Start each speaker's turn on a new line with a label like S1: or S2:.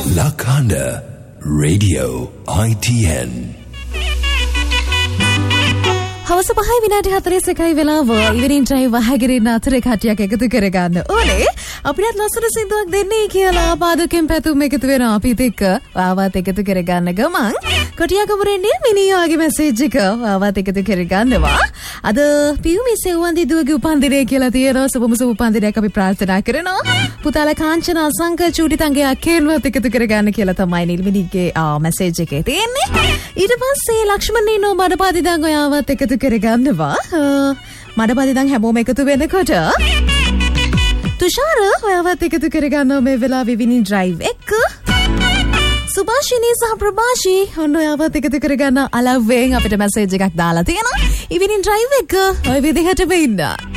S1: Lakanda Radio ITN.
S2: හවස 5:41 වෙලාව ඉවනින් drive වහගිරින්න අතරේ කට්ටියක් එකතු කරගන්න ඕනේ. අපිටත් ලස්සන සින්දුවක් දෙන්නේ කියලා පාදකෙන් පැතුම් එකතු වෙනවා අපිත් එක්ක. ආවත් එකතු කරගන්න ගමන් කොටියාකපුරෙන්නේ මිනිහාගේ මැසේජ් එක ආවත් එකතු කරගන්නවා. අද පියුමි සෙව්වන්දි දුවගේ උපන්දිනය කියලා තියෙනවා. සුබම සුබ උපන්දිනයක් අපි ප්‍රාර්ථනා කරනවා. පුතාලා කාංචන අසංක චූටිතංගේ අකේන්වත් එකතු කරගන්න කියලා තමයි නිල්මිනිගේ මැසේජ් එකේ තියෙන්නේ. ඊට පස්සේ ලක්ෂ්මණීනෝ මඩපාදිදන් ඔයාවත් එකතු කරගන්නවා. මඩපාදිදන් හැමෝම එකතු වෙනකොට තුෂාර ඔයාවත් එකතු කරගන්නවා මේ වෙලාවේ විනින් ඩ්‍රයිව් එක. සුභාෂිනී සහ ප්‍රභාෂී ඔන්න ඔයාවත් එකතු කරගන්න අලව්වෙන් අපිට මැසේජ් එකක් දාලා තියෙනවා. ඉවිනින් ඩ්‍රයිව් එක ඔය විදිහටම ඉන්න.